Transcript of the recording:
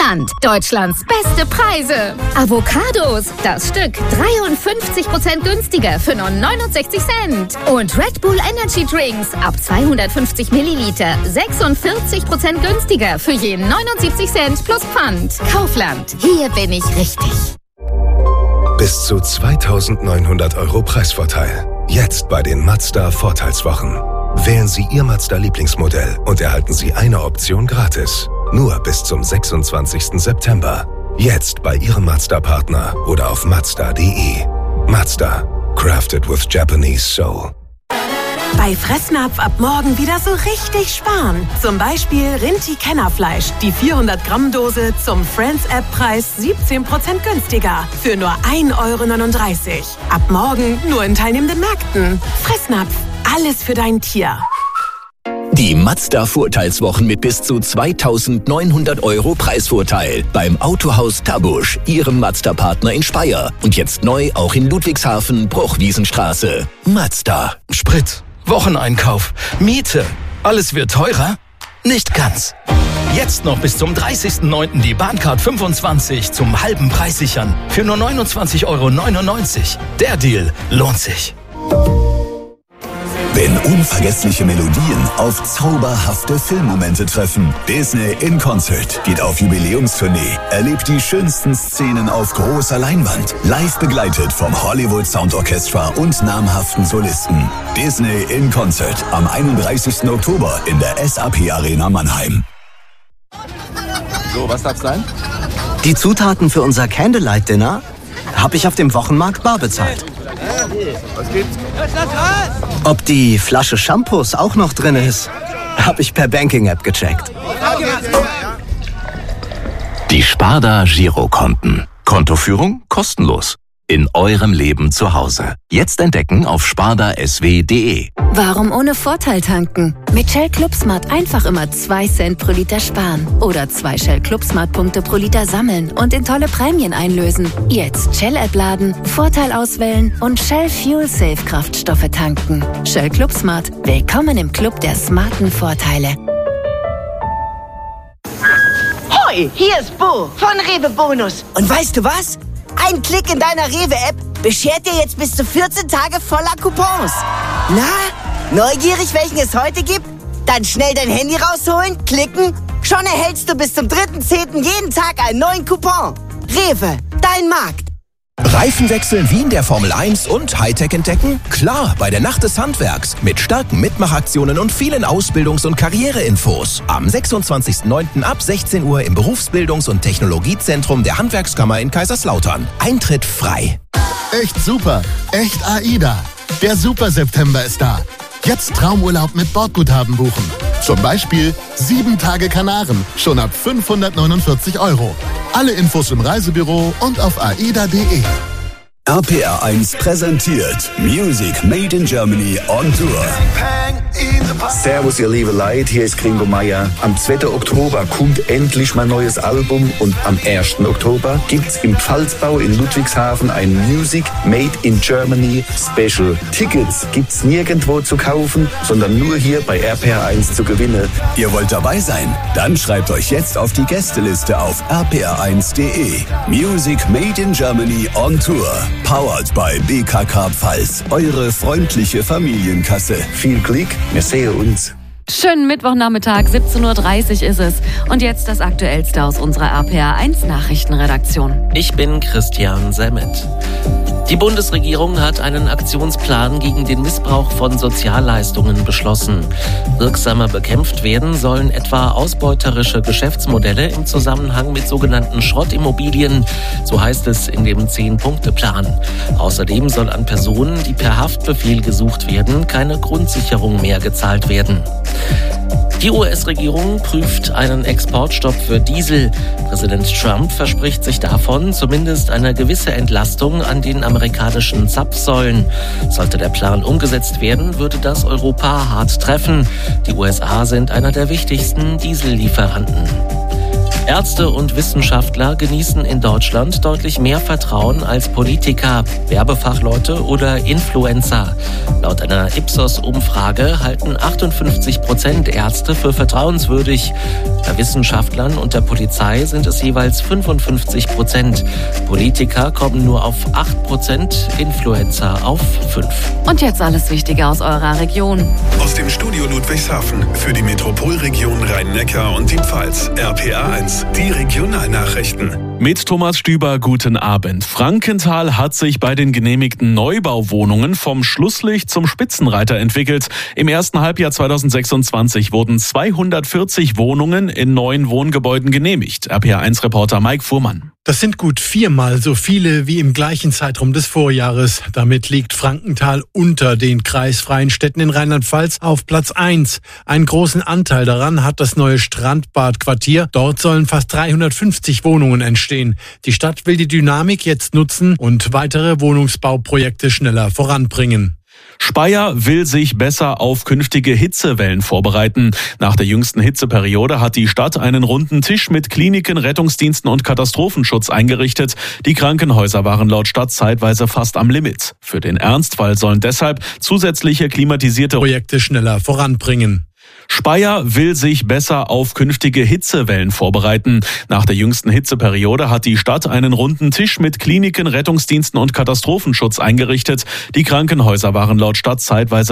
Kaufland. Deutschlands beste Preise. Avocados, das Stück 53% günstiger für nur 69 Cent. Und Red Bull Energy Drinks ab 250 Milliliter 46% günstiger für je 79 Cent plus Pfand. Kaufland, hier bin ich richtig. Bis zu 2.900 € Preisvorteil. Jetzt bei den Mazda Vorteilswochen. Wählen Sie Ihr Mazda-Lieblingsmodell und erhalten Sie eine Option gratis. Nur bis zum 26. September. Jetzt bei Ihrem Mazda-Partner oder auf Mazda.de. Mazda. Crafted with Japanese soul. Bei Fressnapf ab morgen wieder so richtig sparen. Zum Beispiel Rinti-Kennerfleisch. Die 400-Gramm-Dose zum Friends-App-Preis 17% günstiger. Für nur 1,39 €. Ab morgen nur in teilnehmenden Märkten. Fressnapf. Alles für dein Tier. Die Mazda-Vorteilswochen mit bis zu 2.900 € Preisvorteil beim Autohaus Tabusch, Ihrem Mazda-Partner in Speyer. Und jetzt neu auch in Ludwigshafen, Bruchwiesenstraße. Mazda. Sprit, Wocheneinkauf, Miete. Alles wird teurer? Nicht ganz. Jetzt noch bis zum 30.09. die Bahncard 25 zum halben Preis sichern. Für nur 29,99 €. Der Deal lohnt sich. Wenn unvergessliche Melodien auf zauberhafte Filmmomente treffen. Disney in Concert geht auf Jubiläumstournee. Erlebt die schönsten Szenen auf großer Leinwand. Live begleitet vom Hollywood Sound Orchestra und namhaften Solisten. Disney in Concert am 31. Oktober in der SAP Arena Mannheim. So, was darf's sein? Die Zutaten für unser Candlelight-Dinner habe ich auf dem Wochenmarkt bar bezahlt. Was gibt's? Ob die Flasche Shampoos auch noch drin ist, habe ich per Banking-App gecheckt. Die Sparda Girokonten. Kontoführung kostenlos. In eurem Leben zu Hause. Jetzt entdecken auf spardasw.de. Warum ohne Vorteil tanken? Mit Shell Club Smart einfach immer 2 Cent pro Liter sparen. Oder 2 Shell Club Smart Punkte pro Liter sammeln und in tolle Prämien einlösen. Jetzt Shell-App laden, Vorteil auswählen und Shell Fuel Safe Kraftstoffe tanken. Shell Club Smart. Willkommen im Club der smarten Vorteile. Hoi, hier ist Bo von Rewe Bonus. Und weißt du was? Ein Klick in deiner Rewe-App beschert dir jetzt bis zu 14 Tage voller Coupons. Na, neugierig, welchen es heute gibt? Dann schnell dein Handy rausholen, klicken. Schon erhältst du bis zum 3.10. jeden Tag einen neuen Coupon. Rewe, dein Markt. Reifen wechseln wie in der Formel 1 und Hightech entdecken? Klar, bei der Nacht des Handwerks. Mit starken Mitmachaktionen und vielen Ausbildungs- und Karriereinfos. Am 26.09. ab 16 Uhr im Berufsbildungs- und Technologiezentrum der Handwerkskammer in Kaiserslautern. Eintritt frei. Echt super. Echt AIDA. Der Super September ist da. Jetzt Traumurlaub mit Bordguthaben buchen. Zum Beispiel 7 Tage Kanaren, schon ab 549 €. Alle Infos im Reisebüro und auf aida.de. RPR1 präsentiert Music Made in Germany on Tour. Servus, ihr liebe Leute, hier ist Gringo Meier. Am 2. Oktober kommt endlich mein neues Album und am 1. Oktober gibt's im Pfalzbau in Ludwigshafen ein Music Made in Germany Special. Tickets gibt's nirgendwo zu kaufen, sondern nur hier bei RPR1 zu gewinnen. Ihr wollt dabei sein? Dann schreibt euch jetzt auf die Gästeliste auf rpr1.de. Music Made in Germany on Tour. Powered by BKK Pfalz. Eure freundliche Familienkasse. Viel Glück, wir sehen uns. Schönen Mittwochnachmittag, 17:30 Uhr ist es. Und jetzt das Aktuellste aus unserer RPR1 Nachrichtenredaktion. Ich bin Christian Semmet. Die Bundesregierung hat einen Aktionsplan gegen den Missbrauch von Sozialleistungen beschlossen. Wirksamer bekämpft werden sollen etwa ausbeuterische Geschäftsmodelle im Zusammenhang mit sogenannten Schrottimmobilien, so heißt es in dem 10-Punkte-Plan. Außerdem soll an Personen, die per Haftbefehl gesucht werden, keine Grundsicherung mehr gezahlt werden. Die US-Regierung prüft einen Exportstopp für Diesel. Präsident Trump verspricht sich davon zumindest eine gewisse Entlastung an den amerikanischen Zapfsäulen. Sollte der Plan umgesetzt werden, würde das Europa hart treffen. Die USA sind einer der wichtigsten Diesellieferanten. Ärzte und Wissenschaftler genießen in Deutschland deutlich mehr Vertrauen als Politiker, Werbefachleute oder Influencer. Laut einer Ipsos-Umfrage halten 58% Ärzte für vertrauenswürdig. Bei Wissenschaftlern und der Polizei sind es jeweils 55%. Politiker kommen nur auf 8%, Influencer auf 5%. Und jetzt alles Wichtige aus eurer Region. Aus dem Studio Ludwigshafen für die Metropolregion Rhein-Neckar und die Pfalz. RPA 1, die Regionalnachrichten. Mit Thomas Stüber, guten Abend. Frankenthal hat sich bei den genehmigten Neubauwohnungen vom Schlusslicht zum Spitzenreiter entwickelt. Im ersten Halbjahr 2026 wurden 240 Wohnungen in neuen Wohngebäuden genehmigt. RPA1-Reporter Mike Fuhrmann. Das sind gut 4-mal so viele wie im gleichen Zeitraum des Vorjahres. Damit liegt Frankenthal unter den kreisfreien Städten in Rheinland-Pfalz auf Platz 1. Einen großen Anteil daran hat das neue Strandbadquartier. Dort sollen fast 350 Wohnungen entstehen. Die Stadt will die Dynamik jetzt nutzen und weitere Wohnungsbauprojekte schneller voranbringen. Speyer will sich besser auf künftige Hitzewellen vorbereiten. Nach der jüngsten Hitzeperiode hat die Stadt einen runden Tisch mit Kliniken, Rettungsdiensten und Katastrophenschutz eingerichtet. Die Krankenhäuser waren laut Stadt zeitweise fast am Limit. Für den Ernstfall sollen deshalb zusätzliche klimatisierte Projekte schneller voranbringen. Speyer will sich besser auf künftige Hitzewellen vorbereiten. Nach der jüngsten Hitzeperiode hat die Stadt einen runden Tisch mit Kliniken, Rettungsdiensten und Katastrophenschutz eingerichtet. Die Krankenhäuser waren laut Stadt zeitweise